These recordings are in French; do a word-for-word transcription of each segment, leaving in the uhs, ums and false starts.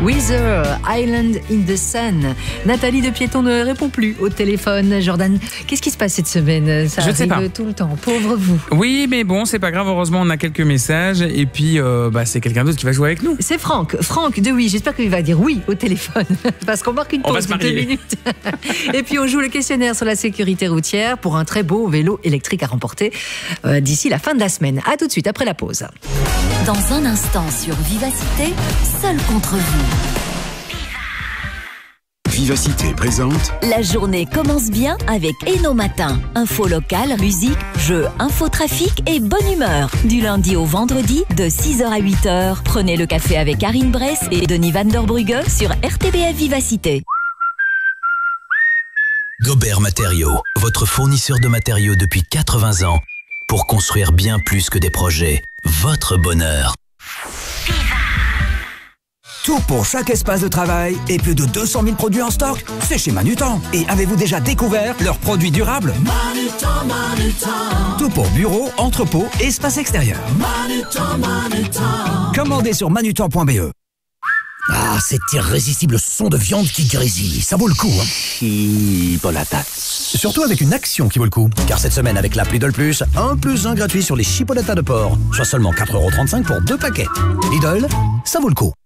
Weezer, Island in the Sun. Nathalie de Piéton ne répond plus au téléphone. Jordan, qu'est-ce qui se passe cette semaine? Ça Je ne sais pas. tout le temps, pauvre vous. Oui, mais bon, c'est pas grave. Heureusement, on a quelques messages. Et puis, euh, bah, c'est quelqu'un d'autre qui va jouer avec nous. C'est Franck. Franck de oui. J'espère qu'il va dire oui au téléphone. Parce qu'on marque une On va pause se de deux marier. minutes. Et puis, on joue le questionnaire sur la sécurité routière pour un très beau vélo électrique à remporter euh, d'ici la fin de la semaine. À tout de suite, après la pause. Dans un instant sur Vivacité, seul contre vous. Vivacité présente La journée commence bien avec Eno Matin. Info locale, musique, jeux, infotrafic et bonne humeur. Du lundi au vendredi, de six heures à huit heures. Prenez le café avec Karine Bress et Denis Van der Brugge sur R T B F Vivacité. Gobert Matériaux, votre fournisseur de matériaux depuis quatre-vingts ans pour construire bien plus que des projets. Votre bonheur. Tout pour chaque espace de travail et plus de deux cent mille produits en stock, c'est chez Manutan. Et avez-vous déjà découvert leurs produits durables? Manutan, Manutan. Tout pour bureau, entrepôt, espace extérieur. Manutan, Manutan. Commandez sur manutan point b e. Ah, cet irrésistible son de viande qui grésille, ça vaut le coup, hein. Chipolatas. Surtout avec une action qui vaut le coup. Car cette semaine, avec l'appli Lidl Plus, un plus un gratuit sur les chipolatas de porc. Soit seulement quatre euros trente-cinq pour deux paquets. Lidl, ça vaut le coup.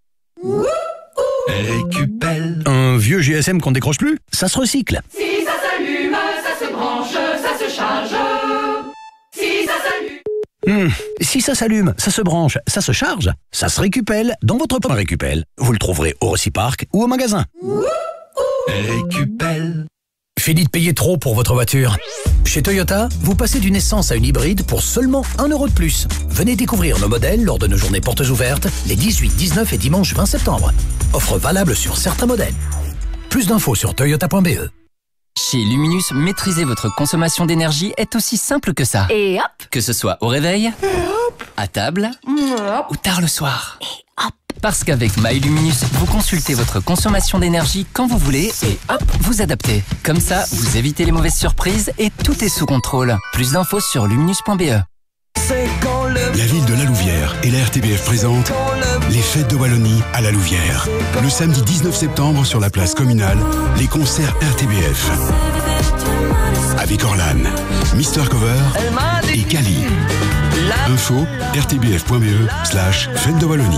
Récupelle. Un vieux G S M qu'on ne décroche plus, ça se recycle. Si ça s'allume, ça se branche, ça se charge. Si ça s'allume. Hmm. Si ça s'allume, ça se branche, ça se charge, ça se récupelle dans votre point Récupelle. Vous le trouverez au Reciparc ou au magasin. Récupelle. Fini de payer trop pour votre voiture. Chez Toyota, vous passez d'une essence à une hybride pour seulement un euro de plus. Venez découvrir nos modèles lors de nos journées portes ouvertes les dix-huit, dix-neuf et dimanche vingt septembre. Offre valable sur certains modèles. Plus d'infos sur toyota point b e. Chez Luminus, maîtriser votre consommation d'énergie est aussi simple que ça. Et hop, Que ce soit au réveil, à table ou tard le soir. hop. Parce qu'avec MyLuminus, vous consultez votre consommation d'énergie quand vous voulez et hop, vous adaptez. Comme ça, vous évitez les mauvaises surprises et tout est sous contrôle. Plus d'infos sur luminus point b e. La ville de La Louvière et la R T B F présente les fêtes de Wallonie à La Louvière. Le samedi dix-neuf septembre sur la place communale, les concerts R T B F. Avec Orlan, Mister Cover et Kali. Info r t b f point b e slash fête de Wallonie.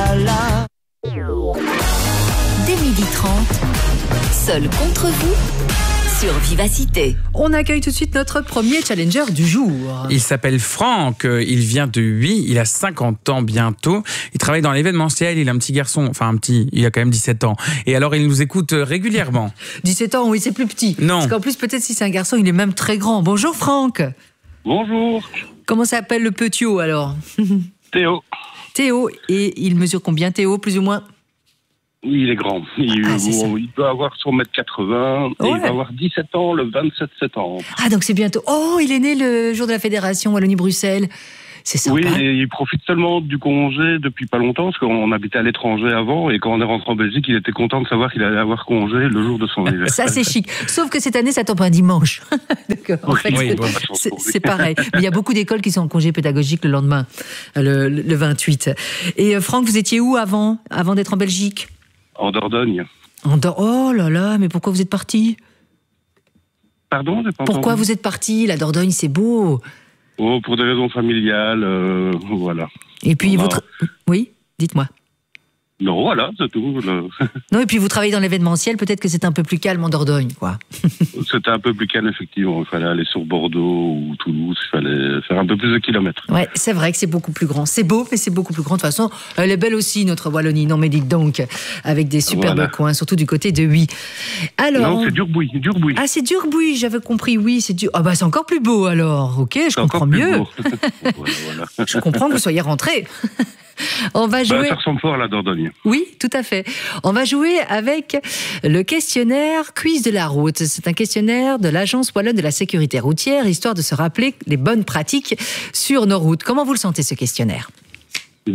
Dès midi trente, seul contre vous sur Vivacité. On accueille tout de suite notre premier challenger du jour. Il s'appelle Franck, il vient de Huy, il a cinquante ans bientôt. Il travaille dans l'événementiel, il a un petit garçon, enfin un petit, il a quand même dix-sept ans. Et alors il nous écoute régulièrement. dix-sept ans, oui, c'est plus petit. Non. Parce qu'en plus, peut-être si c'est un garçon, il est même très grand. Bonjour Franck. Bonjour, Comment s'appelle le petit haut alors? Théo. Théo, et il mesure combien Théo, plus ou moins? Oui, il est grand. Il, Ah, c'est ça. il doit avoir son mètre quatre-vingts et Ouais. il va avoir dix-sept ans le vingt-sept septembre. Ah, donc c'est bientôt. Oh, il est né le jour de la Fédération Wallonie-Bruxelles. C'est sympa. Oui, et il profite seulement du congé depuis pas longtemps parce qu'on habitait à l'étranger avant et quand on est rentré en Belgique, il était content de savoir qu'il allait avoir congé le jour de son anniversaire. Ça, c'est chic. Sauf que cette année, ça tombe un dimanche. D'accord. En Oui, fait, oui, c'est- bon, c'est, c'est pareil. Mais il y a beaucoup d'écoles qui sont en congé pédagogique le lendemain, le, le vingt-huit. Et euh, Franck, vous étiez où avant, avant d'être en Belgique? En Dordogne. En Dor- Oh là là, mais pourquoi vous êtes parti? Pardon, j'ai pas Pourquoi entendu. vous êtes parti? La Dordogne, c'est beau. Oh, pour des raisons familiales, euh, voilà. Et puis, On a- votre... Oui, dites-moi. Non, voilà, c'est tout. Le- Non, et puis vous travaillez dans l'événementiel, peut-être que c'est un peu plus calme en Dordogne, quoi. C'était un peu plus calme, effectivement. Il fallait aller sur Bordeaux ou Toulouse, il fallait faire un peu plus de kilomètres. Ouais, c'est vrai que c'est beaucoup plus grand. C'est beau, mais c'est beaucoup plus grand. De toute façon, elle est belle aussi, notre Wallonie. Non, mais dites donc, avec des superbes Voilà. coins, surtout du côté de Huy. Alors... Non, c'est Durbouy, Durbouy. Ah, c'est Durbouy, j'avais compris, oui, c'est dur. Ah bah c'est encore plus beau alors, ok, je C'est comprends encore plus mieux. beau. Voilà, voilà. Je comprends que vous soyez rentré. On va Bah, jouer... ça ressemble fort à la Dordogne. Oui, tout à fait. On va jouer avec le questionnaire Quiz de la route. C'est un questionnaire de l'Agence wallonne de la sécurité routière, histoire de se rappeler les bonnes pratiques sur nos routes. Comment vous le sentez, ce questionnaire? Bien.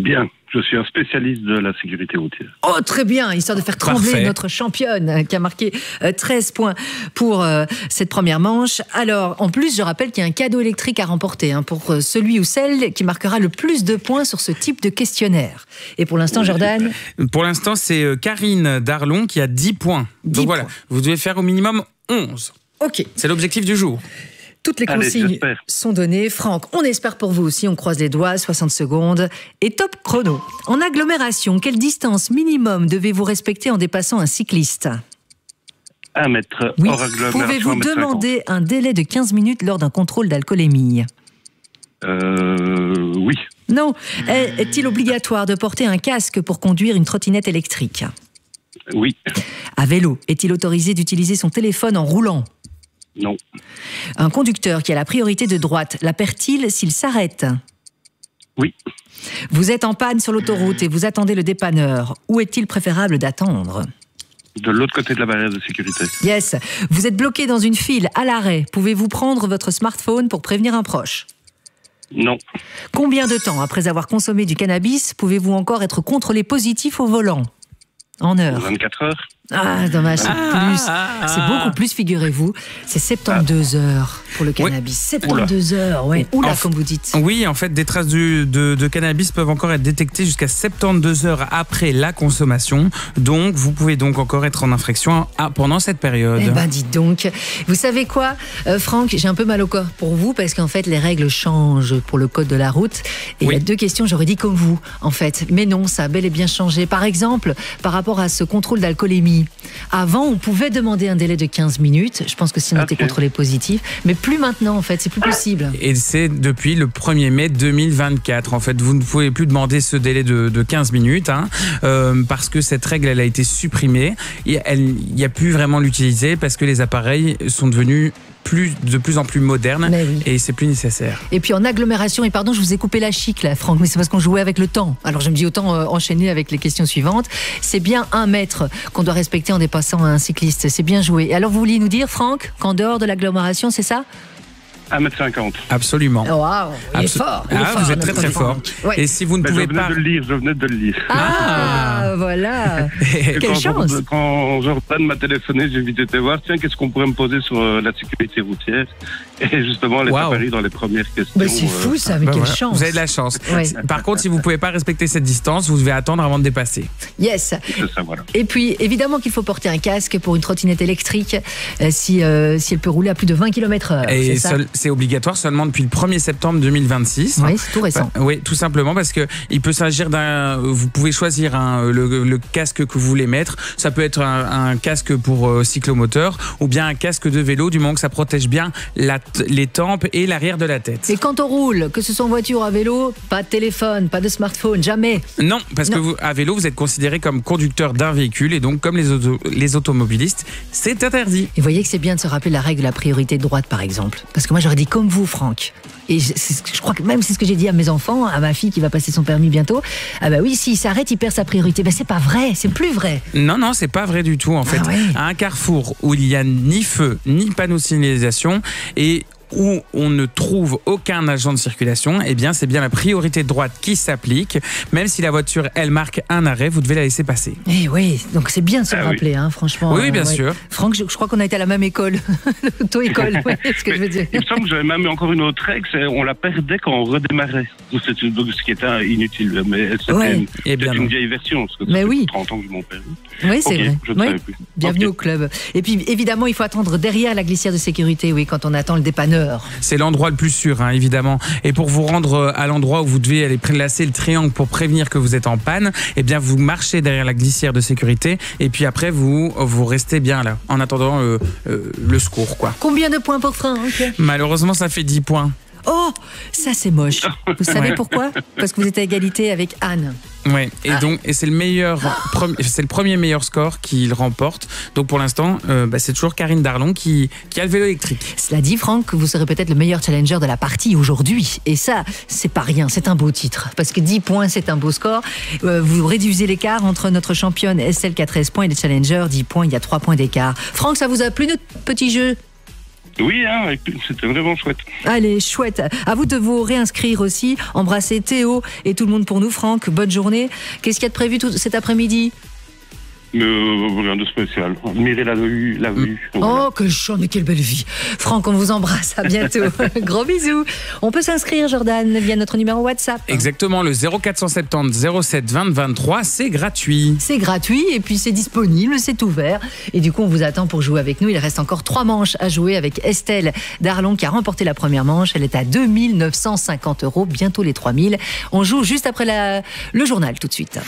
Je suis un spécialiste de la sécurité routière. Oh, très bien, histoire de faire trembler Parfait. notre championne euh, qui a marqué euh, treize points pour euh, cette première manche. Alors, en plus, je rappelle qu'il y a un cadeau électrique à remporter hein, pour euh, celui ou celle qui marquera le plus de points sur ce type de questionnaire. Et pour l'instant, Oui, Jordan, Pour l'instant, c'est euh, Karine Darlon qui a dix points. dix Donc voilà, points. vous devez faire au minimum onze. ok. C'est l'objectif du jour. Toutes les Allez, consignes j'espère. sont données. Franck, on espère pour vous aussi, on croise les doigts, soixante secondes. Et top chrono. En agglomération, quelle distance minimum devez-vous respecter en dépassant un cycliste ? Un mètre Oui. hors agglomération. Pouvez-vous un mètre cinquante. demander un délai de quinze minutes lors d'un contrôle d'alcoolémie ? Euh, oui. Non. Est- Est-il obligatoire de porter un casque pour conduire une trottinette électrique ? Oui. À vélo, est-il autorisé d'utiliser son téléphone en roulant ? Non. Un conducteur qui a la priorité de droite, la perd-il s'il s'arrête ? Oui. Vous êtes en panne sur l'autoroute et vous attendez le dépanneur. Où est-il préférable d'attendre ? De l'autre côté de la barrière de sécurité. Yes. Vous êtes bloqué dans une file, à l'arrêt. Pouvez-vous prendre votre smartphone pour prévenir un proche ? Non. Combien de temps après avoir consommé du cannabis pouvez-vous encore être contrôlé positif au volant ? En heure. vingt-quatre heures. Ah, dommage, c'est Ah, plus. ah, ah. C'est beaucoup plus, figurez-vous. C'est soixante-douze heures pour le cannabis. soixante-douze heures, ouais. Oula, En- comme vous dites. Oui, en fait, des traces du- de, de cannabis peuvent encore être détectées jusqu'à soixante-douze heures après la consommation. Donc, vous pouvez donc encore être en infraction à- pendant cette période. Eh ben, dites donc. Vous savez quoi, euh, Franck, j'ai un peu mal au corps pour vous parce qu'en fait, les règles changent pour le code de la route. Et il Oui. y a deux questions, j'aurais dit comme vous, en fait. Mais non, ça a bel et bien changé. Par exemple, par rapport à ce contrôle d'alcoolémie. Avant, on pouvait demander un délai de quinze minutes. Je pense que si on était Ok. contrôlé positif. Mais plus maintenant, en fait. C'est plus possible. Et c'est depuis le premier mai deux mille vingt-quatre. En fait, vous ne pouvez plus demander ce délai de, de quinze minutes hein, euh, parce que cette règle, elle a été supprimée. Et elle- il n'y a plus vraiment l'utiliser parce que les appareils sont devenus plus, de plus en plus modernes Mais oui. et c'est plus nécessaire. Et puis en agglomération, et pardon, je vous ai coupé la chic là, Franck, mais c'est parce qu'on jouait avec le temps. Alors je me dis autant euh, enchaîner avec les questions suivantes. C'est bien un mètre qu'on doit respecter en dépassant un cycliste. C'est bien joué. Et alors vous vouliez nous dire, Franck, qu'en dehors de l'agglomération, c'est ça ? un mètre cinquante. Absolument. Oh, waouh, il est Abso- fort. Il est Ah, fort, vous êtes très notre très Franck. fort. Ouais. Et si vous ne Ben, je pouvez venais pas... de le lire, je venais de le lire. Ah, voilà. Et Quelle quand, chance. Jordan- quand Jordan m'a téléphoné, j'ai vite été voir, tiens, qu'est-ce qu'on pourrait me poser sur euh, la sécurité routière. Et justement, elle est Waouh. apparue dans les premières questions. Bah, c'est euh, fou ça, mais Bah quelle voilà, chance. Vous avez de la chance. Ouais. Par contre, si vous ne pouvez pas respecter cette distance, vous devez attendre avant de dépasser. Yes. C'est ça, voilà. Et puis, évidemment qu'il faut porter un casque pour une trottinette électrique euh, si, euh, si elle peut rouler à plus de vingt kilomètres heure. Et C'est ça ? seul- c'est obligatoire seulement depuis le premier septembre deux mille vingt-six. Oui, c'est tout récent. Bah, oui, tout simplement parce que il peut s'agir d'un. Vous pouvez choisir un- le, le casque que vous voulez mettre. Ça peut être un, un casque pour euh, cyclomoteur ou bien un casque de vélo, du moment que ça protège bien la t- les tempes et l'arrière de la tête. Et quand on roule, que ce soit en voiture ou à vélo, pas de téléphone, pas de smartphone, jamais. Non, parce que Non. vous, à vélo, vous êtes considéré comme conducteur d'un véhicule et donc comme les, auto- les automobilistes, c'est interdit. Et vous voyez que c'est bien de se rappeler la règle de la priorité de droite, par exemple. Parce que moi, j'aurais dit comme vous, Franck. Et je, c'est ce que- je crois que même c'est ce que j'ai dit à mes enfants, à ma fille qui va passer son permis bientôt. Ah bah oui, s'il s'arrête, il perd sa priorité. Ben c'est pas vrai, c'est plus vrai. Non, non, c'est pas vrai du tout. En fait, ouais. à un carrefour où il n'y a ni feu, ni panneau de signalisation et où on ne trouve aucun agent de circulation, eh bien, c'est bien la priorité de droite qui s'applique. Même si la voiture, elle marque un arrêt, vous devez la laisser passer. Eh oui, donc c'est bien de se le Ah oui. rappeler, hein, franchement. Oui, oui, bien ouais. sûr. Franck, je, je crois qu'on a été à la même école, l'auto-école, ouais, c'est ce que je veux dire. Il me semble que j'avais même eu encore une autre règle, c'est on la perdait quand on redémarrait. Donc, c'est une- donc, ce qui était inutile, mais c'était Ouais. une, Eh bien c'était non. une vieille version, parce que ça Mais fait oui. trente ans que je m'en perds. Oui, c'est Ok, vrai. je ne Oui. savais plus. Bienvenue Ok. au club. Et puis, évidemment, il faut attendre derrière la glissière de sécurité, oui, quand on attend le dépanneur. C'est l'endroit le plus sûr, hein, évidemment. Et pour vous rendre à l'endroit où vous devez aller placer le triangle pour prévenir que vous êtes en panne, eh bien, vous marchez derrière la glissière de sécurité et puis après, vous, vous restez bien là, en attendant euh, euh, le secours, quoi. Combien de points pour Franck? Malheureusement, ça fait dix points. Oh, ça c'est moche. Vous savez Ouais. pourquoi? Parce que vous êtes à égalité avec Anne. Ouais, et donc et c'est le meilleur, premi- c'est le premier meilleur score qu'il remporte. Donc pour l'instant, euh, bah, c'est toujours Karine Darlon qui, qui a le vélo électrique. Cela dit, Franck, vous serez peut-être le meilleur challenger de la partie aujourd'hui. Et ça, c'est pas rien, c'est un beau titre. Parce que dix points, c'est un beau score. Euh, vous réduisez l'écart entre notre championne Estelle qui a treize points et le challenger dix points, il y a trois points d'écart. Franck, ça vous a plu notre petit jeu? Oui, hein, c'était vraiment chouette. Allez, chouette. À vous de vous réinscrire aussi. Embrassez Théo et tout le monde pour nous. Franck, bonne journée. Qu'est-ce qu'il y a de prévu tout cet après-midi ? Mais euh, rien de spécial. Admirer la vue. La vue oh, voilà. Que chant, mais quelle belle vie. Franck, on vous embrasse. À bientôt. Gros bisous. On peut s'inscrire, Jordan, via notre numéro WhatsApp. Exactement, le zéro quatre cent soixante-dix zéro sept vingt vingt-trois, c'est gratuit. C'est gratuit et puis c'est disponible, c'est ouvert. Et du coup, on vous attend pour jouer avec nous. Il reste encore trois manches à jouer avec Estelle Darlon qui a remporté la première manche. Elle est à deux mille neuf cent cinquante euros, bientôt les trois mille. On joue juste après la... le journal tout de suite.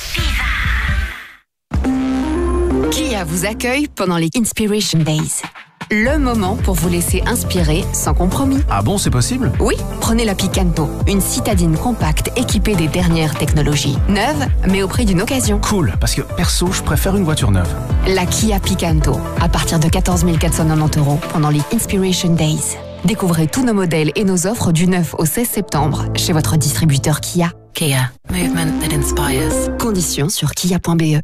Kia vous accueille pendant les Inspiration Days. Le moment pour vous laisser inspirer sans compromis. Ah bon, c'est possible ? Oui, prenez la Picanto, une citadine compacte équipée des dernières technologies. Neuve, mais au prix d'une occasion. Cool, parce que perso, je préfère une voiture neuve. La Kia Picanto, à partir de quatorze mille quatre cent quatre-vingt-dix euros pendant les Inspiration Days. Découvrez tous nos modèles et nos offres du neuf au seize septembre chez votre distributeur Kia. Kia, movement that inspires. Conditions sur kia point b e.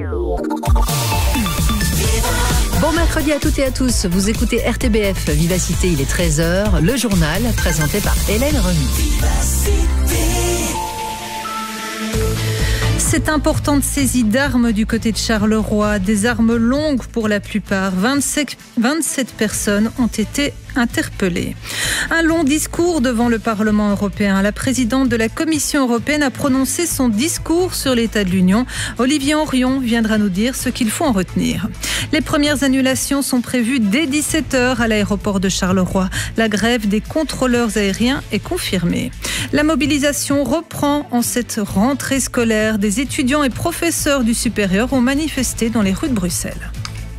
Bon mercredi à toutes et à tous, vous écoutez R T B F Vivacité, il est treize heures, le journal présenté par Hélène Remy. Cette importante saisie d'armes du côté de Charleroi, des armes longues pour la plupart, vingt-sept, vingt-sept personnes ont été interpellées. Un long discours devant le Parlement européen. La présidente de la Commission européenne a prononcé son discours sur l'état de l'Union. Olivier Henrion viendra nous dire ce qu'il faut en retenir. Les premières annulations sont prévues dès dix-sept heures à l'aéroport de Charleroi. La grève des contrôleurs aériens est confirmée. La mobilisation reprend en cette rentrée scolaire. Des étudiants et professeurs du supérieur ont manifesté dans les rues de Bruxelles.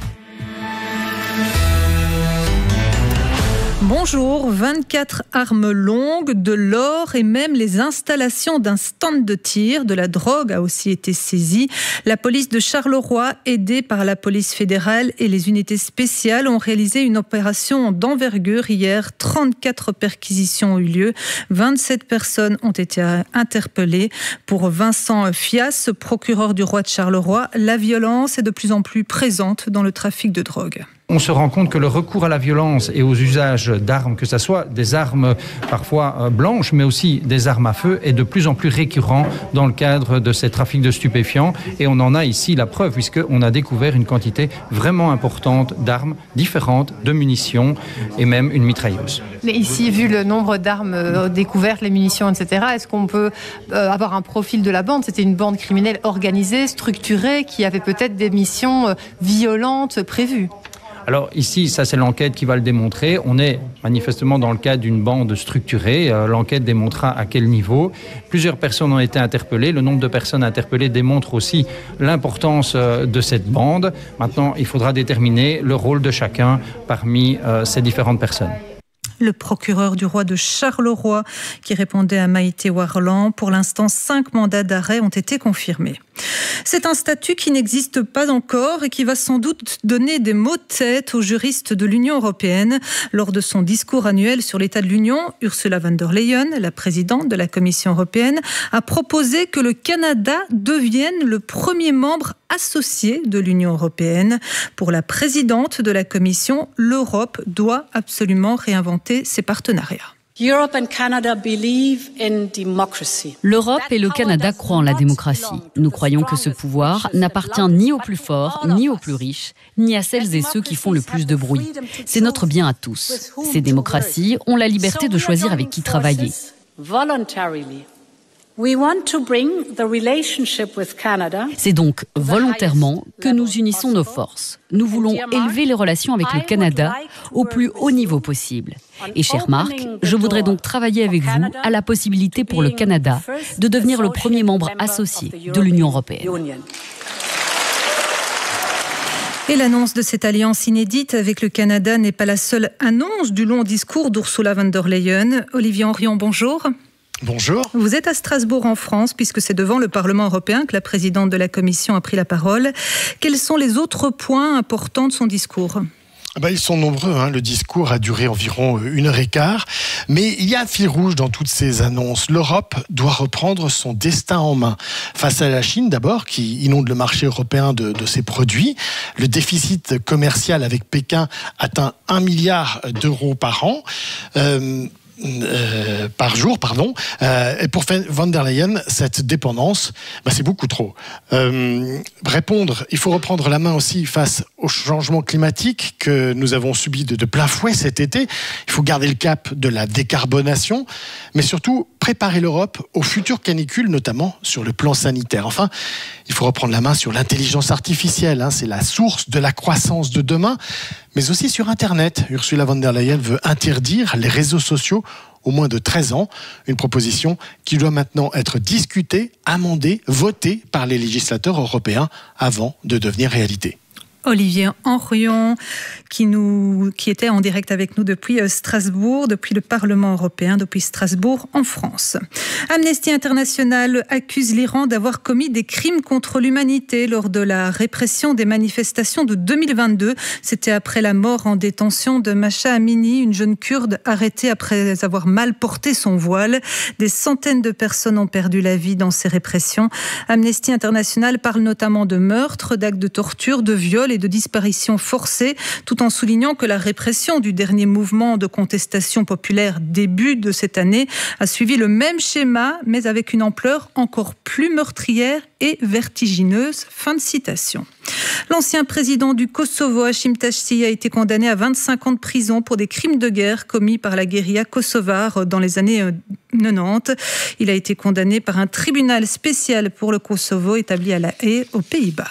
Bonjour, vingt-quatre armes longues, de l'or et même les installations d'un stand de tir. De la drogue a aussi été saisie. La police de Charleroi, aidée par la police fédérale et les unités spéciales, ont réalisé une opération d'envergure hier. trente-quatre perquisitions ont eu lieu. vingt-sept personnes ont été interpellées. Pour Vincent Fias, procureur du roi de Charleroi, la violence est de plus en plus présente dans le trafic de drogue. On se rend compte que le recours à la violence et aux usages d'armes, que ce soit des armes parfois blanches, mais aussi des armes à feu, est de plus en plus récurrent dans le cadre de ces trafics de stupéfiants. Et on en a ici la preuve, puisqu'on a découvert une quantité vraiment importante d'armes différentes, de munitions et même une mitrailleuse. Mais ici, vu le nombre d'armes découvertes, les munitions, et cetera, est-ce qu'on peut avoir un profil de la bande ? C'était une bande criminelle organisée, structurée, qui avait peut-être des missions violentes prévues. Alors ici, ça c'est l'enquête qui va le démontrer. On est manifestement dans le cadre d'une bande structurée. Euh, l'enquête démontrera à quel niveau. Plusieurs personnes ont été interpellées. Le nombre de personnes interpellées démontre aussi l'importance euh, de cette bande. Maintenant, il faudra déterminer le rôle de chacun parmi euh, ces différentes personnes. Le procureur du roi de Charleroi qui répondait à Maïté Warland. Pour l'instant, cinq mandats d'arrêt ont été confirmés. C'est un statut qui n'existe pas encore et qui va sans doute donner des maux de tête aux juristes de l'Union européenne. Lors de son discours annuel sur l'état de l'Union, Ursula von der Leyen, la présidente de la Commission européenne, a proposé que le Canada devienne le premier membre associé de l'Union européenne. Pour la présidente de la Commission, l'Europe doit absolument réinventer ses partenariats. L'Europe et le Canada croient en la démocratie. Nous croyons que ce pouvoir n'appartient ni aux plus forts, ni aux plus riches, ni à celles et ceux qui font le plus de bruit. C'est notre bien à tous. Ces démocraties ont la liberté de choisir avec qui travailler. C'est donc volontairement que nous unissons nos forces. Nous voulons élever les relations avec le Canada au plus haut niveau possible. Et cher Marc, je voudrais donc travailler avec vous à la possibilité pour le Canada de devenir le premier membre associé de l'Union européenne. Et l'annonce de cette alliance inédite avec le Canada n'est pas la seule annonce du long discours d'Ursula von der Leyen. Olivier Henrion, bonjour. Bonjour. Vous êtes à Strasbourg en France, puisque c'est devant le Parlement européen que la présidente de la Commission a pris la parole. Quels sont les autres points importants de son discours ? Ben, ils sont nombreux, hein. Le discours a duré environ une heure et quart. Mais il y a un fil rouge dans toutes ces annonces. L'Europe doit reprendre son destin en main. Face à la Chine, d'abord, qui inonde le marché européen de, de ses produits. Le déficit commercial avec Pékin atteint un milliard d'euros par an. Euh, Euh, par jour, pardon. Euh, et pour von der Leyen, cette dépendance, bah, c'est beaucoup trop. Euh, répondre, il faut reprendre la main aussi face au changement climatique que nous avons subi de, de plein fouet cet été. Il faut garder le cap de la décarbonation, mais surtout préparer l'Europe aux futures canicules, notamment sur le plan sanitaire. Enfin, il faut reprendre la main sur l'intelligence artificielle. Hein, c'est la source de la croissance de demain, mais aussi sur Internet. Ursula von der Leyen veut interdire les réseaux sociaux au moins de treize ans. Une proposition qui doit maintenant être discutée, amendée, votée par les législateurs européens avant de devenir réalité. Olivier Henrion, qui, nous, qui était en direct avec nous depuis Strasbourg, depuis le Parlement européen, depuis Strasbourg en France. Amnesty International accuse l'Iran d'avoir commis des crimes contre l'humanité lors de la répression des manifestations de deux mille vingt-deux. C'était après la mort en détention de Mahsa Amini, une jeune kurde arrêtée après avoir mal porté son voile. Des centaines de personnes ont perdu la vie dans ces répressions. Amnesty International parle notamment de meurtres, d'actes de torture, de viols et de disparitions forcées, tout en soulignant que la répression du dernier mouvement de contestation populaire début de cette année a suivi le même schéma, mais avec une ampleur encore plus meurtrière et vertigineuse. Fin de citation. L'ancien président du Kosovo, Hashim Thaçi, a été condamné à vingt-cinq ans de prison pour des crimes de guerre commis par la guérilla kosovare dans les années quatre-vingt-dix. Il a été condamné par un tribunal spécial pour le Kosovo établi à La Haye, aux Pays-Bas.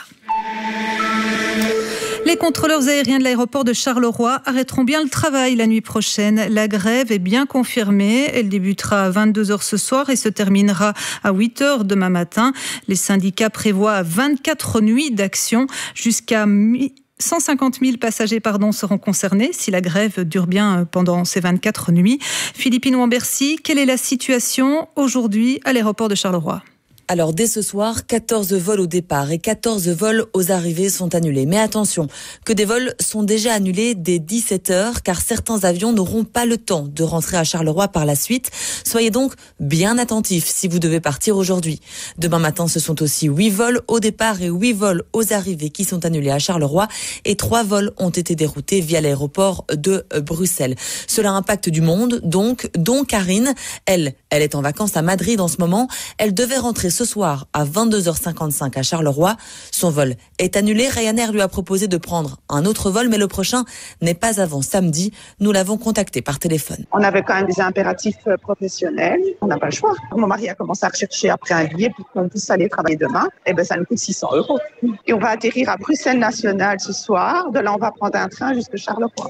Les contrôleurs aériens de l'aéroport de Charleroi arrêteront bien le travail la nuit prochaine. La grève est bien confirmée. Elle débutera à vingt-deux heures ce soir et se terminera à huit heures demain matin. Les syndicats prévoient vingt-quatre nuits d'action. Jusqu'à cent cinquante mille passagers pardon, seront concernés si la grève dure bien pendant ces vingt-quatre nuits. Philippine Wambercy, quelle est la situation aujourd'hui à l'aéroport de Charleroi ? Alors dès ce soir, quatorze vols au départ et quatorze vols aux arrivées sont annulés. Mais attention, que des vols sont déjà annulés dès dix-sept heures car certains avions n'auront pas le temps de rentrer à Charleroi par la suite. Soyez donc bien attentifs si vous devez partir aujourd'hui. Demain matin, ce sont aussi huit vols au départ et huit vols aux arrivées qui sont annulés à Charleroi et trois vols ont été déroutés via l'aéroport de Bruxelles. Cela impacte du monde, donc, dont Karine. Elle, elle est en vacances à Madrid en ce moment. Elle devait rentrer ce soir à vingt-deux heures cinquante-cinq à Charleroi. Son vol est annulé. Ryanair lui a proposé de prendre un autre vol, mais le prochain n'est pas avant samedi. Nous l'avons contacté par téléphone. On avait quand même des impératifs professionnels. On n'a pas le choix. Mon mari a commencé à rechercher après un billet pour qu'on puisse aller travailler demain. Et ben, ça nous coûte six cents euros. Et on va atterrir à Bruxelles National ce soir. De là, on va prendre un train jusqu'à Charleroi.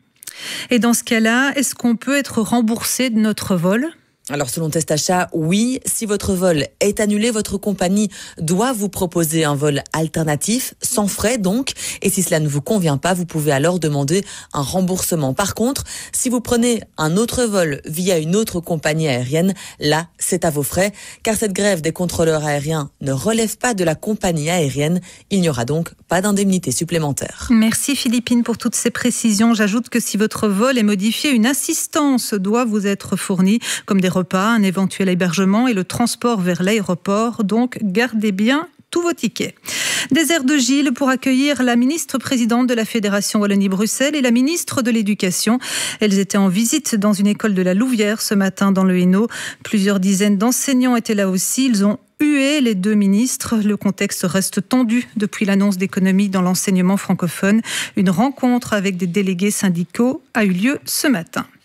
Et dans ce cas-là, est-ce qu'on peut être remboursé de notre vol ? Alors selon Testachat, oui, si votre vol est annulé, votre compagnie doit vous proposer un vol alternatif, sans frais donc, et si cela ne vous convient pas, vous pouvez alors demander un remboursement. Par contre, si vous prenez un autre vol via une autre compagnie aérienne, là, c'est à vos frais, car cette grève des contrôleurs aériens ne relève pas de la compagnie aérienne, il n'y aura donc pas d'indemnité supplémentaire. Merci Philippine pour toutes ces précisions. J'ajoute que si votre vol est modifié, une assistance doit vous être fournie, comme des repas, un éventuel hébergement et le transport vers l'aéroport. Donc, gardez bien tous vos tickets. Désert de Gilles pour accueillir la ministre-présidente de la Fédération Wallonie-Bruxelles et la ministre de l'Éducation. Elles étaient en visite dans une école de la Louvière ce matin dans le Hainaut. Plusieurs dizaines d'enseignants étaient là aussi. Ils ont hué les deux ministres. Le contexte reste tendu depuis l'annonce d'économie dans l'enseignement francophone. Une rencontre avec des délégués syndicaux a eu lieu ce matin.